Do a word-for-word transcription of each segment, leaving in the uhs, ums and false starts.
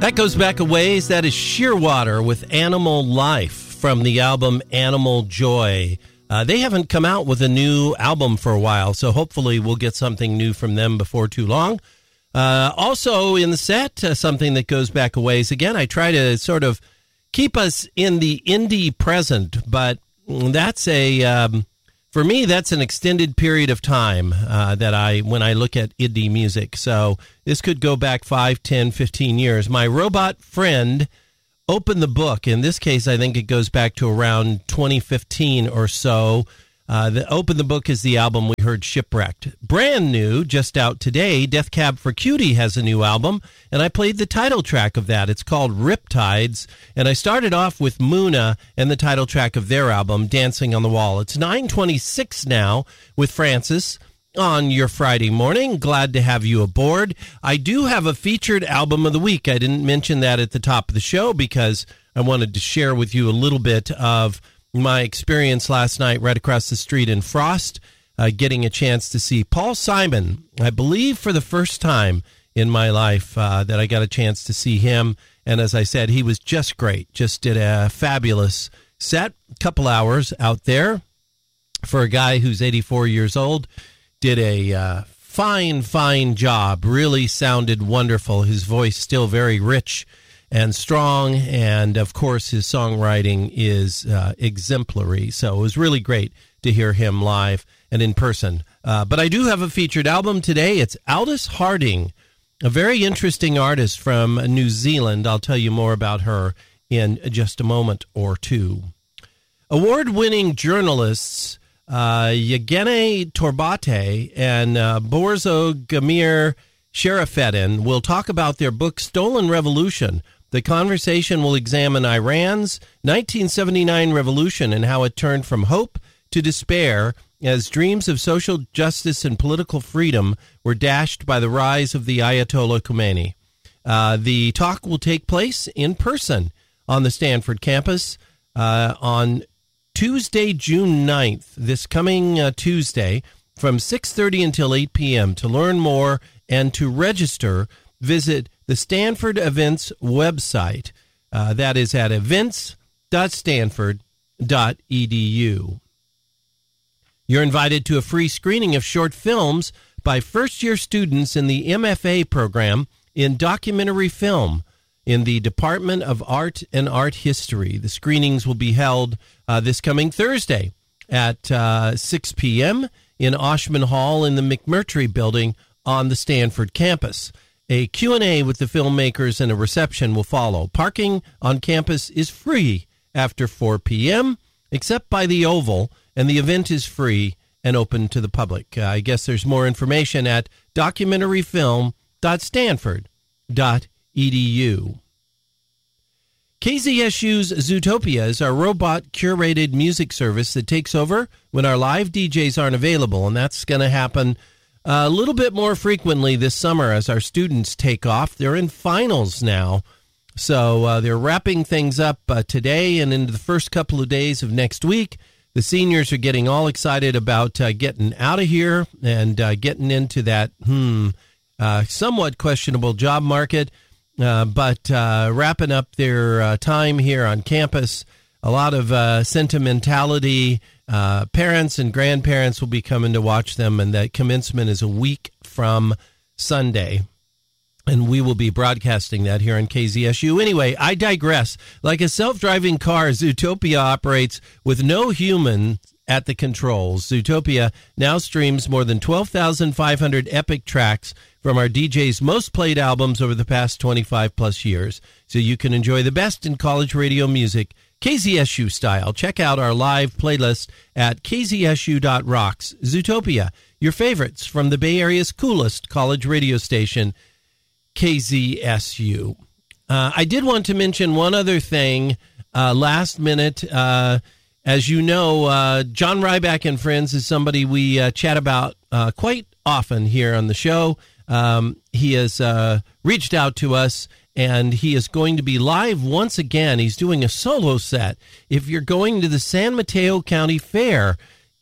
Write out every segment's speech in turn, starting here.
That goes back a ways. That is Shearwater with Animal Life from the album Animal Joy. Uh, they haven't come out with a new album for a while, so hopefully we'll get something new from them before too long. Uh, also in the set, uh, something that goes back a ways. Again, I try to sort of keep us in the indie present, but that's a... Um, For me, that's an extended period of time uh, that I when I look at indie music. So this could go back five, ten, fifteen years. My Robot Friend opened the book. In this case, I think it goes back to around twenty fifteen or so. Uh, the Open the Book is the album we heard, Shipwrecked. Brand new, just out today, Death Cab for Cutie has a new album, and I played the title track of that. It's called Riptides, and I started off with Muna and the title track of their album, Dancing on the Wall. It's nine twenty-six now with Francis on your Friday morning. Glad to have you aboard. I do have a featured album of the week. I didn't mention that at the top of the show because I wanted to share with you a little bit of my experience last night right across the street in Frost, uh, getting a chance to see Paul Simon, I believe for the first time in my life uh, that I got a chance to see him. And as I said, he was just great, just did a fabulous set, couple hours out there for a guy who's eighty-four years old, did a uh, fine, fine job, really sounded wonderful. His voice still very rich and strong, and of course his songwriting is uh, exemplary. So it was really great to hear him live and in person. Uh, but I do have a featured album today. It's Aldous Harding, a very interesting artist from New Zealand. I'll tell you more about her in just a moment or two. Award-winning journalists uh, Yevgeny Torbate and uh, Borzo Gamir Sharafeddin will talk about their book Stolen Revolution. The conversation will examine Iran's nineteen seventy-nine revolution and how it turned from hope to despair as dreams of social justice and political freedom were dashed by the rise of the Ayatollah Khomeini. Uh, the talk will take place in person on the Stanford campus uh, on Tuesday, June ninth, this coming uh, Tuesday, from six thirty until eight p.m. To learn more and to register, visit the Stanford Events website. Uh, that is at events dot stanford dot e d u. You're invited to a free screening of short films by first-year students in the M F A program in documentary film in the Department of Art and Art History. The screenings will be held uh, this coming Thursday at uh, six p.m. in Oshman Hall in the McMurtry Building on the Stanford campus. A Q and A with the filmmakers and a reception will follow. Parking on campus is free after four p.m., except by the Oval, and the event is free and open to the public. Uh, I guess there's more information at documentary film dot stanford dot e d u. K Z S U's Zootopia is our robot-curated music service that takes over when our live D Js aren't available, and that's going to happen a little bit more frequently this summer as our students take off. They're in finals now, so uh, they're wrapping things up uh, today and into the first couple of days of next week. The seniors are getting all excited about uh, getting out of here and uh, getting into that hmm, uh, somewhat questionable job market, uh, but uh, wrapping up their uh, time here on campus. A lot of uh, sentimentality. Uh, parents and grandparents will be coming to watch them, and that commencement is a week from Sunday. And we will be broadcasting that here on K Z S U. Anyway, I digress. Like a self-driving car, Zootopia operates with no human at the controls. Zootopia now streams more than twelve thousand five hundred epic tracks from our D Js' most played albums over the past twenty-five plus years. So you can enjoy the best in college radio music K Z S U style. Check out our live playlist at k z s u dot rocks. Zootopia, your favorites from the Bay Area's coolest college radio station, K Z S U. Uh, I did want to mention one other thing uh, last minute. Uh, as you know, uh, John Ryback and Friends is somebody we uh, chat about uh, quite often here on the show. Um, he has uh, reached out to us, and he is going to be live once again. He's doing a solo set. If you're going to the San Mateo County Fair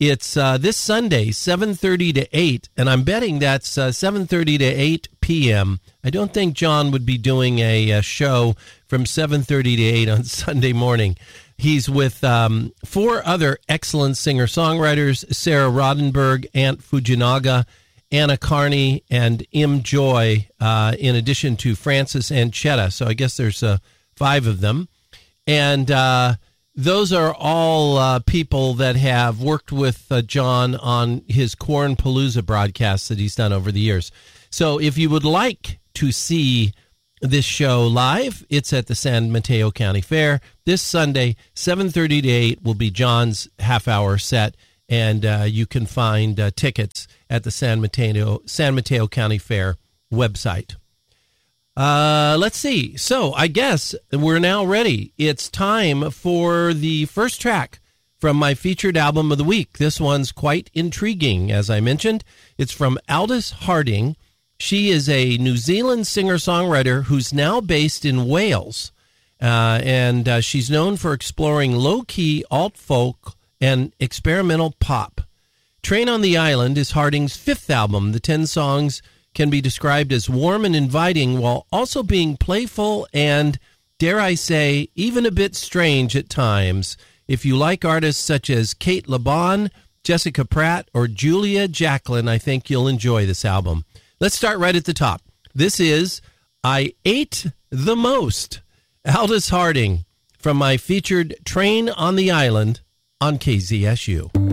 It's uh, this Sunday, seven thirty to eight, and I'm betting that's uh, seven thirty to eight p.m. I don't think John would be doing a, a show from seven thirty to eight on Sunday morning. He's with um, four other excellent singer-songwriters, Sarah Rodenberg, Ant Fujinaga, Anna Carney, and Im Joy, uh, in addition to Francis Anchetta. So I guess there's uh, five of them. And uh, those are all uh, people that have worked with uh, John on his Cornpalooza broadcasts that he's done over the years. So if you would like to see this show live, it's at the San Mateo County Fair. This Sunday, seven thirty to eight, will be John's half-hour set, and uh, you can find uh, tickets at the San Mateo, San Mateo County Fair website. Uh, let's see. So I guess we're now ready. It's time for the first track from my featured album of the week. This one's quite intriguing, as I mentioned. It's from Aldous Harding. She is a New Zealand singer-songwriter who's now based in Wales, uh, and uh, she's known for exploring low-key alt-folk and experimental pop. Train on the Island is Harding's fifth album. The ten songs can be described as warm and inviting while also being playful and, dare I say, even a bit strange at times. If you like artists such as Kate LeBon, Jessica Pratt, or Julia Jacklin, I think you'll enjoy this album. Let's start right at the top. This is I Ate the Most, Aldous Harding, from my featured Train on the Island on K Z S U.